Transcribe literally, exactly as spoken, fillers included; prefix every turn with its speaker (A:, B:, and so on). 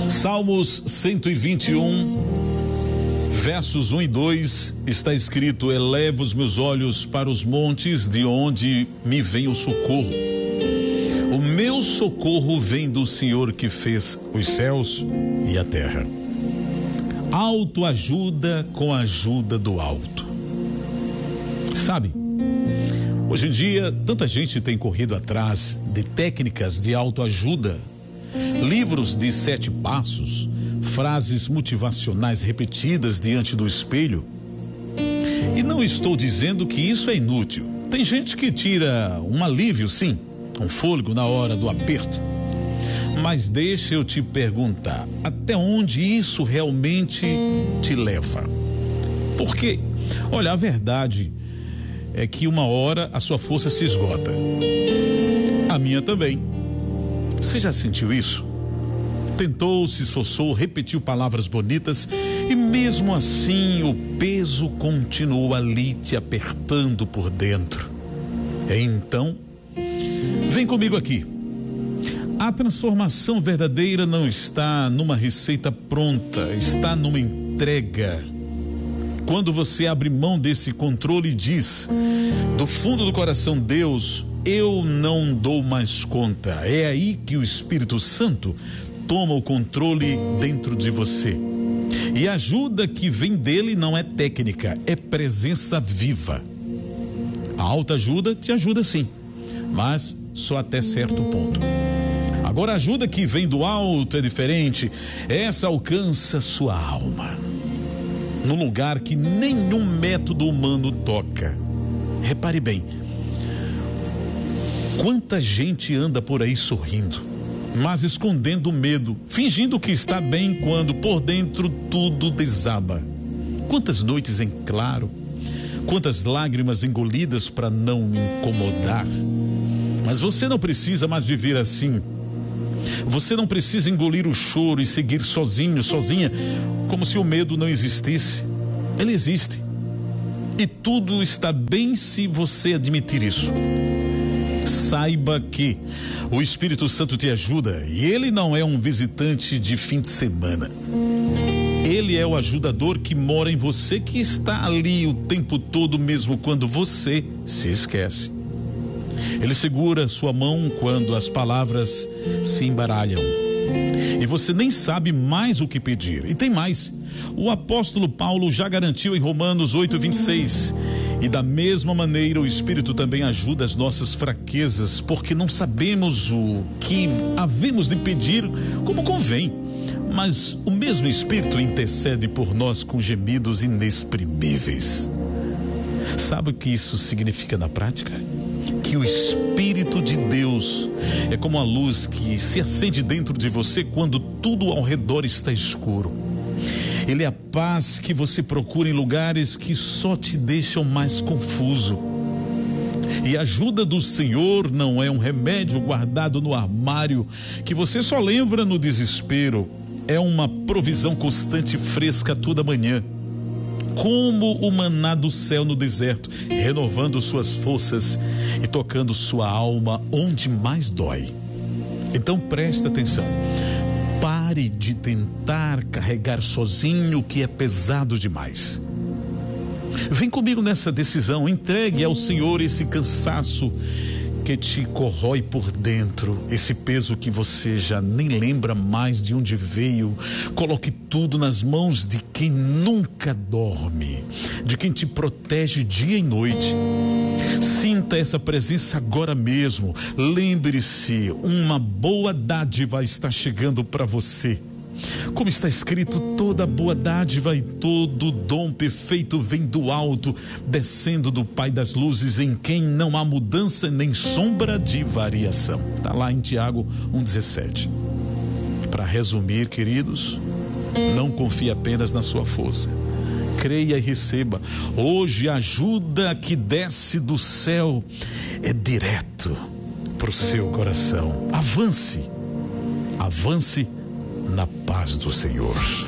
A: Salmos cento e vinte e um, versos um e dois, está escrito: eleva os meus olhos para os montes, de onde me vem o socorro. O meu socorro vem do Senhor que fez os céus e a terra. Autoajuda com a ajuda do alto. Sabe, hoje em dia tanta gente tem corrido atrás de técnicas de autoajuda, livros de sete passos, frases motivacionais repetidas diante do espelho. E não estou dizendo que isso é inútil. Tem gente que tira um alívio, sim, um fôlego na hora do aperto. Mas deixa eu te perguntar, até onde isso realmente te leva? Porque, olha, a verdade é que uma hora a sua força se esgota. A minha também. Você já sentiu isso? Tentou, se esforçou, repetiu palavras bonitas e mesmo assim o peso continua ali te apertando por dentro. Então, vem comigo aqui. A transformação verdadeira não está numa receita pronta, está numa entrega. Quando você abre mão desse controle e diz do fundo do coração: Deus, eu não dou mais conta. É aí que o Espírito Santo toma o controle dentro de você. E a ajuda que vem dele não é técnica, é presença viva. A autoajuda te ajuda sim, mas só até certo ponto. Agora a ajuda que vem do alto é diferente. Essa alcança sua alma, num lugar que nenhum método humano toca. Repare bem, quanta gente anda por aí sorrindo, mas escondendo o medo, fingindo que está bem quando por dentro tudo desaba. Quantas noites em claro, quantas lágrimas engolidas para não incomodar. Mas você não precisa mais viver assim. Você não precisa engolir o choro e seguir sozinho, sozinha, como se o medo não existisse. Ele existe. E tudo está bem se você admitir isso. Saiba que o Espírito Santo te ajuda e ele não é um visitante de fim de semana. Ele é o ajudador que mora em você, que está ali o tempo todo, mesmo quando você se esquece. Ele segura sua mão quando as palavras se embaralham e você nem sabe mais o que pedir. E tem mais, o apóstolo Paulo já garantiu em Romanos oito, vinte e seis: e da mesma maneira o Espírito também ajuda as nossas fraquezas, porque não sabemos o que havemos de pedir como convém, mas o mesmo Espírito intercede por nós com gemidos inexprimíveis. Sabe o que isso significa na prática? Que o Espírito de Deus é como a luz que se acende dentro de você quando tudo ao redor está escuro. Ele é a paz que você procura em lugares que só te deixam mais confuso. E a ajuda do Senhor não é um remédio guardado no armário que você só lembra no desespero. É uma provisão constante e fresca toda manhã, como o maná do céu no deserto, renovando suas forças e tocando sua alma onde mais dói. Então presta atenção. Pare de tentar carregar sozinho o que é pesado demais. Vem comigo nessa decisão. Entregue ao Senhor esse cansaço que te corrói por dentro, esse peso que você já nem lembra mais de onde veio. Coloque tudo nas mãos de quem nunca dorme, de quem te protege dia e noite. Sinta essa presença agora mesmo. Lembre-se, uma boa dádiva está chegando para você. Como está escrito, toda boa dádiva e todo dom perfeito vem do alto, descendo do Pai das luzes, em quem não há mudança nem sombra de variação. Está lá em Tiago um, dezessete. Para resumir, queridos, não confie apenas na sua força. Creia e receba. Hoje a ajuda que desce do céu é direto para o seu coração. Avance, avance na paz do Senhor.